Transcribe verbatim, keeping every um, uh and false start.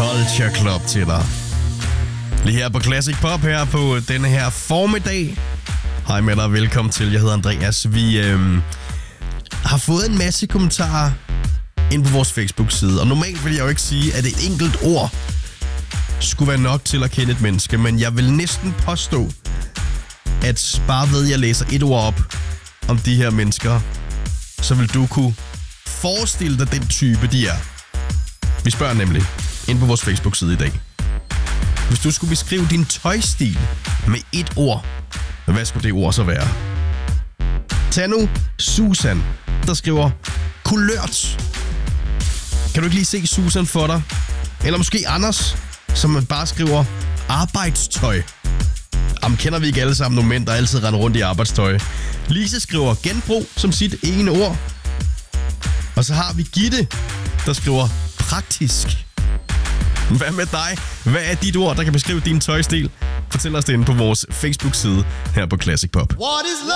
Culture Club til dig. Lige her på Classic Pop her på denne her formiddag. Hej med dig og velkommen til. Jeg hedder Andreas. Vi øhm, har fået en masse kommentarer ind på vores Facebook-side. Og normalt vil jeg jo ikke sige, at et enkelt ord skulle være nok til at kende et menneske. Men jeg vil næsten påstå, at bare ved, at jeg læser et ord op om de her mennesker, så vil du kunne forestille dig den type, de er. Vi spørger nemlig ind på vores Facebook-side i dag. Hvis du skulle beskrive din tøjstil med et ord, hvad skulle det ord så være? Tag nu Susan, der skriver kulørt. Kan du ikke lige se Susan for dig? Eller måske Anders, som bare skriver arbejdstøj. Jamen, kender vi ikke alle sammen nogle mænd, der altid render rundt i arbejdstøj? Lise skriver genbrug som sit ene ord. Og så har vi Gitte, der skriver praktisk. Hvad med dig? Hvad er dit ord, der kan beskrive din tøjstil? Fortæl os det inde på vores Facebook-side her på Classic Pop.